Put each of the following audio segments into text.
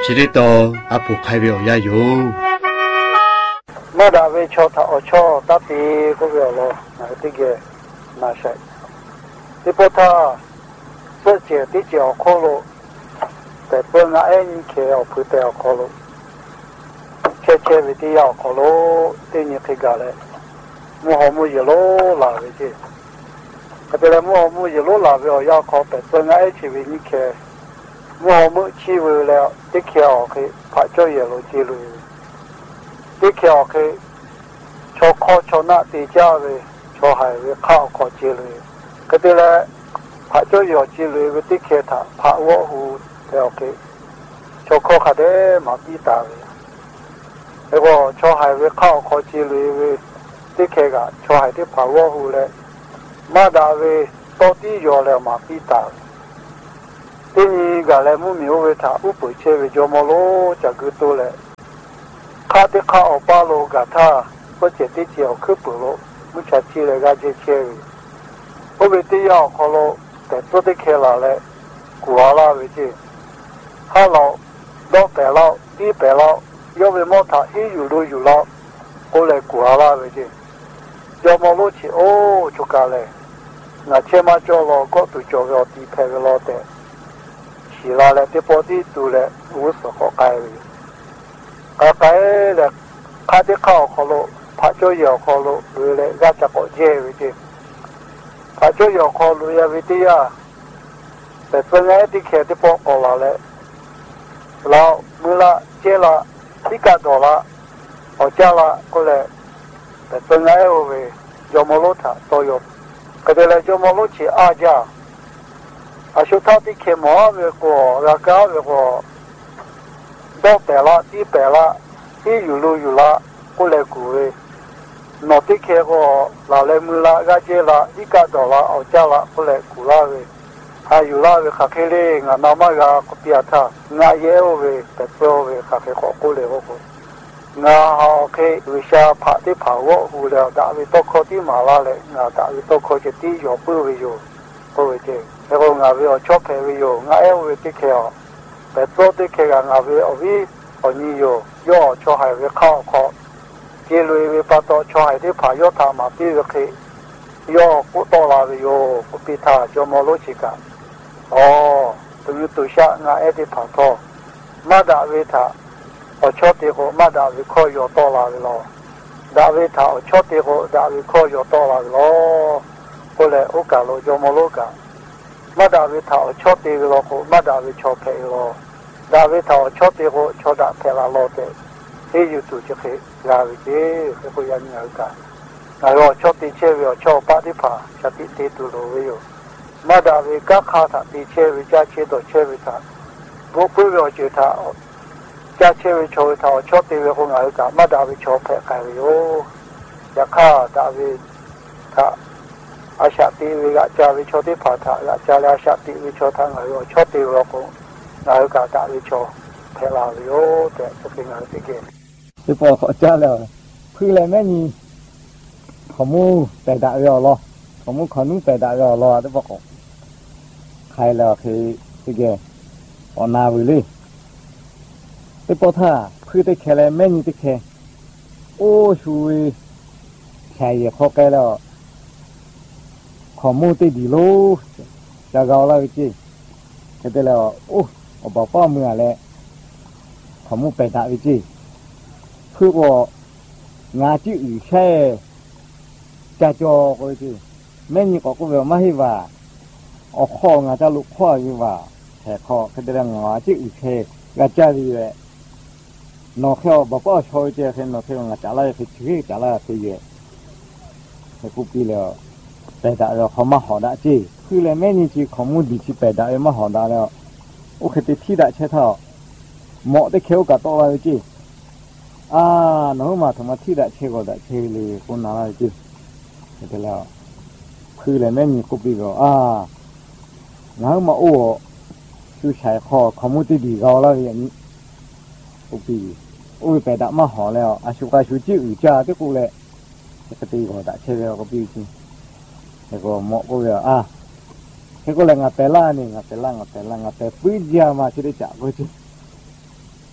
chỉ để to áp buộc khai biểu gia dụ mà đã về cho thọ cho ta thì có việc lo này cái gì mà sẽ thì bộ ta sẽ chỉ đi chợ khó loแต่เพื่อนไอ้นี่แค่เอาพื้นแต่เอาkhó loแค่วิธีเอาkhó loที่นี่คือการเลยมั่วมั่วเยอะโลลาไปจีก็แต่ละมั่วมั่วเยอะโลลาไปเอายาเขาแต่เพื่อนไอ้ชีวิตนี่แค่มั่วมั่วชีวิตแล้วที่แค่เอาคือพระเจ้าเยอะโลจีเลยที่แค่เอาคือชอข้อชอหน้าตีเจ้าเลยชอหายเลยข้าวขอจีเลยก็แต่ละพระเจ้าเยอะจีเลยวิธีแค่ถ้าพระวัวหูแต่โอเคชอข้อขาเดมาปีตาเลยแล้วก็ชอหายเลยข้าวขอจีเลยที่แค่ก็ชอหายที่พระวัวหูเลยมาดาเวตัวที่ยอแล้วมาปีตาที่นี่ก็เลยมุ่งมีโอเวท่าอุปเชยจอมโลจากกุตัวเลยข้าที่ข้าออกบ้านโลกาท่าก็เจ็ดที่เจียวคือปุโลมุชาชีเลยก็เจ็ดเชยโอเวที่ยาวขอโลแต่ตัวที่แค่ละเลยกัวละเวจีถ้าเราดอกแต่เราที่แต่เรายอมไปมอท่าอีอยู่ดูอยู่แล้วก็เลยกัวละเวจีจอมโลชีโอชุกาเลย那起码叫了个都叫了地派个老的，起来了的包地都了50好改了，改了，看的考好了，他就要好了，为了人家搞结为的，他就要好了也为的呀，在本来的开的包好了嘞，老没了结了，你干到了，我家了过来，在本来我为要么老他都有。ก็เดี๋ยวจะมองลูกชีอาญาอาชุดท่าที่เขียนหมอเวก็รักษาเวก็ดอกแต่ละที่แต่ละที่อยู่รู้อยู่ละก็เลยกูเวนอที่เขียนก็เราเลยมือละก็เจละที่กัดดอกละเอาจ้าละก็เลยกูละเวอายุละเวขาเคเล่งานามากาก็เปียท่างาเยอเวแต่โปรเวขาเคขอกูเลยก็งาหาเควิชาพระที่เผาวะหูแล้วดาวิโตโคที่มาลาเลยงาดาวิโตโคจะที่อยู่ปื้อวิโยปื้อวิเจแล้วก็งาวิโอชอบเพวิโยงาเอวิที่เขียวแต่โตที่เขียวงาวิโอวิโอนิโยย่อชอหายวิข้าวขอเจลุยวิปโตชอหายที่ผายธามาปีวิเคย่อกุโตลาวิโยกุปิธาจอมโลชิกาอ๋อตัวยุตุชะงาเอที่ผาทอมาดาวิธา我确定后，马达维可要到哪里了？大维他我确定后，大维可要到哪里了？后来我干了就没了干。马达维他我确定了后，马达维确赔了。大维他我确定后，确定赔了老的，这就做就可以，大维这还会让你儿干。那我确定前要确把的爬，确定得多了没有？马达维刚卡他的前维加前到前维他，我不要就他。家切为球头，球地为红儿个，马达为球拍开为哟，也卡达为他，阿下地为个家为球地拍他，家俩下地为球他儿哟，球地为红儿个达为球拍拉为哟，对，这个儿这个。 ที่พอเขาจ้าแล้วคืออะไรแม่นี่ขมูแต่ด่าเราล้อขมูขนุแต่ด่าเราล้อที่บอกใครแล้วคือที่แกอนาวิลี่ที่พอท่าคือที่แค่อะไรแม่นี่ที่แค่โอ้ช่วยแค่ยังพอแกแล้วขมูที่ดีลูจะเราแล้วจริงแต่แล้วโอ้บอกป้าเมื่อแล้วขมูไปด่าจริงคือว่างาจีอื่นแค่จะจอก็คือแม่นี่ก็แบบไม่ให้ว่าเอาข้องาจะลุกข้ออยู่ว่าแค่ข้อคือเรื่องงาจีอื่นแค่กระจายเลยนอแค่บอกว่าช่วยเจ้าแค่นอแค่งาจะอะไรคือชื่อจะอะไรคือเยอะแต่กูปีแล้วแต่ด่าเราเขามาหอด่าจีคือเลยแม่นี่จีเขามุ่งดีที่ไปด่าเอมาหอด่าแล้วโอเคที่ด่าใช่เท่าเหมาะได้เขียวกับตัวอะไรจีน้องมาทำมาที่ได้เชื่อก็ได้เชื่อเลยคนนั้นอะไรจีแต่แล้วคือเลยแม่มีกุบีก็น้องมาโอ้ชูชายคอขมุติดีเขาแล้วอย่างนี้กุบีโอ้ยไปดักมาหอแล้วชูกาชูจีอื่นจ้าที่กูเลยปกติก็ได้เชื่อกุบีจริงแล้วก็เหมาะก็เลยให้ก็เลยงาเปล่านี่งาเปล่าปืนยามาที่ได้จับก็จริง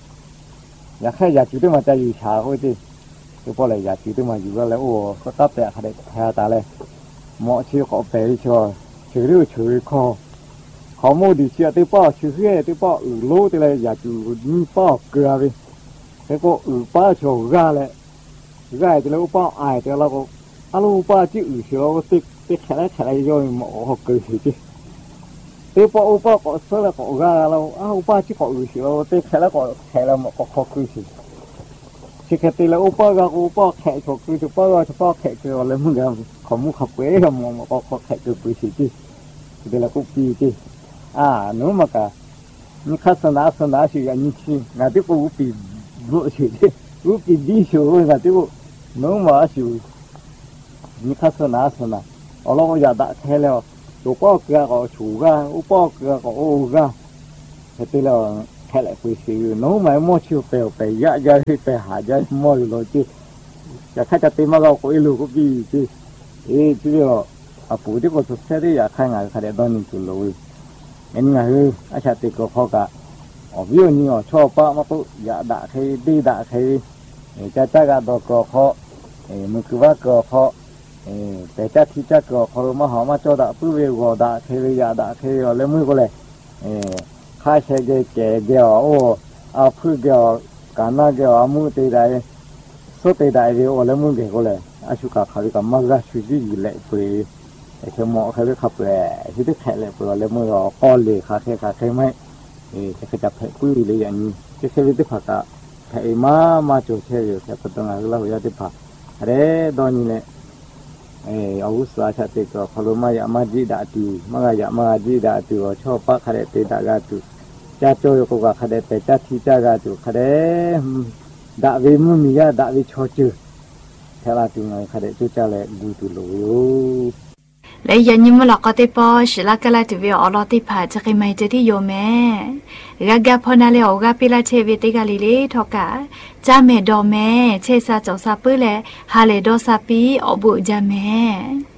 อยากแค่อยากจุดมาใจอยู่ชาโอ้ยที่พอเลยอยากจุดมาอยู่แล้วโอ้ก็ตับแต่ขนาดแพ้ตาเลยเหมาะชื่อเขาไปชัวชื่อเรื่องชื่อคอเขาโมดีเชียที่ป้อชื่อเฮียที่ป้อรู้ที่เลยอยากจุดนี่ป้อเกลือไปแล้วก็ป้าโชว์กาเลยกาที่เราป้ออายแต่เราก็อาลูป้าชื่อชื่อเราติ๊กแค่ไหนย่อยหมอเขาเกลือสิที่ป้อก็เสือแล้วก็กาเราป้าชื่อเขาชื่อเราติ๊กแค่แล้วก็แค่เราหมอเขาเกลือสิสิแค่ตีแล้วป้าก็ป้าแค่เขาเกลือป้าก็ป้าแค่เกลืออะไรมึงกันเขามุขเขาเป๋เขาหมอเขาแค่เกลือสิที่เราก็ปีที่นู้มากะนี่ข้าสนาสิอันนี้สิงาที่กูปีบุสิกูปีดีสิวงาที่กูนู้มาสินี่ข้าสนาเอาเราก็อยากได้แค่แล้วตัวป้าเกลือก็ชูกะป้าเกลือก็โอ้กะแค่ที่เราแค่เลยไปสินู้มามั่วชิวไปยะไปหายะมั่วอยู่เลยที่อยากแค่จะตีมาเราก็อีลูกก็ปีที่ที่เราปู่ที่ก็สุดแค่ที่อยากแค่งานแค่ได้ตอนนี้จุลอยเอ็นไงอาชาติก็เขากะวิวนี่ชอบป้ามาปุ๊อยากด่าใครดีด่าใครจะกะดอกก็เขามันคือว่าก็เขาแต่จะที่จะก็เขามาหามาจอด่าปุ๊เวก็ด่าใครอยากด่าใครอะไรมือก็เลยข้าใช้แก่เดียวโอ้เอาพื้นเดียวการน่าเดียวอามือตีได้สุดตีได้เดียวอะไรมือเดียวก็เลยอาชุกะเขาเรียกว่ามักจะช่วยดีเลยไปแค่หมอเขาเรียกขับแหล่ที่ได้แค่เลยเปล่าแล้วเมื่อเราก้อนเลยขาแค่ไม่จะจับแผลกุ้ยเลยอย่างนี้จะแค่ได้ผักอะแผลมาโจเช่อยู่แค่ประตูงานเราอยากได้ผักอะไรตอนนี้เนี่ยอาวุธราชาติก็พลมาอยากมาจีดาตูมาอยากมาจีดาตูชอบปักขดเตดากาตูจ้าโจยก็ขดเตจ้าทีจ้ากาตูขดดาวิมุมียาดาวิชอจูแค่ละตูงขดจูจ้าเลยบูตูโลและยันยิมหลอกก็ติปอสิลากะลาติวิออลอติผาจะกิไม่จะที่โยแม่กะพอนาเลออกะปิลาเชวิติกาลิเลทอกะจาเมดอแม่เชซาจอซาปื้อแลฮาเลดอซาปีอบุจาแม่